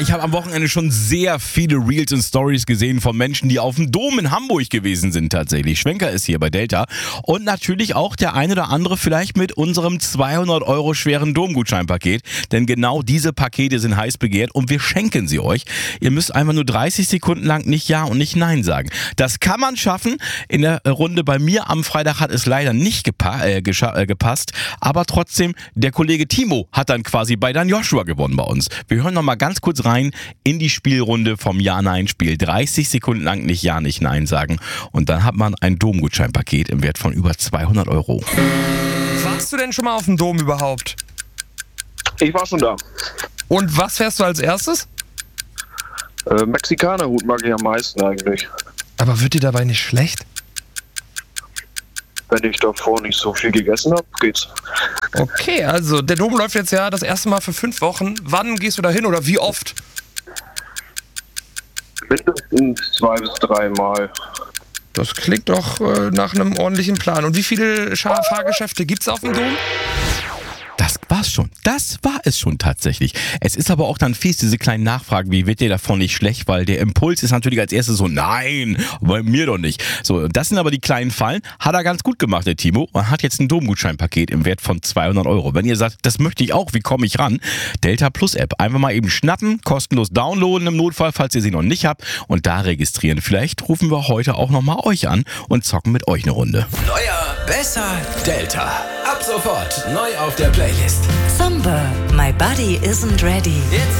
Ich habe am Wochenende schon sehr viele Reels und Stories gesehen von Menschen, die auf dem Dom in Hamburg gewesen sind tatsächlich. Schwenker ist hier bei Delta. Und natürlich auch der ein oder andere vielleicht mit unserem 200 € schweren Domgutscheinpaket. Denn genau diese Pakete sind heiß begehrt und wir schenken sie euch. Ihr müsst einfach nur 30 Sekunden lang nicht Ja und nicht Nein sagen. Das kann man schaffen. In der Runde bei mir am Freitag hat es leider nicht gepasst. Aber trotzdem, der Kollege Timo hat dann quasi bei Dan Joshua gewonnen bei uns. Wir hören nochmal ganz kurz rein in die Spielrunde vom Ja-Nein-Spiel. 30 Sekunden lang nicht Ja, nicht Nein sagen. Und dann hat man ein Domgutscheinpaket im Wert von über 200 €. Warst du denn schon mal auf dem Dom überhaupt? Ich war schon da. Und was fährst du als erstes? Mexikanerhut mag ich am meisten eigentlich. Aber wird dir dabei nicht schlecht? Wenn ich davor nicht so viel gegessen habe, geht's. Okay, also der Dom läuft jetzt ja das erste Mal für 5 Wochen. Wann gehst du da hin oder wie oft? Mindestens 2 bis 3 Mal. Das klingt doch nach einem ordentlichen Plan. Und wie viele Fahrgeschäfte gibt's auf dem Dom? Das war's schon. Das war es schon tatsächlich. Es ist aber auch dann fies, diese kleinen Nachfragen, wie wird dir davon nicht schlecht, weil der Impuls ist natürlich als erstes so, nein, bei mir doch nicht. So, das sind aber die kleinen Fallen. Hat er ganz gut gemacht, der Timo, und hat jetzt ein Domgutscheinpaket im Wert von 200 €. Wenn ihr sagt, das möchte ich auch, wie komme ich ran? Delta Plus App. Einfach mal eben schnappen, kostenlos downloaden im Notfall, falls ihr sie noch nicht habt und da registrieren. Vielleicht rufen wir heute auch nochmal euch an und zocken mit euch eine Runde. Neuer, besser, Delta. Ab sofort neu auf der Playlist. Summer, my body isn't ready. It's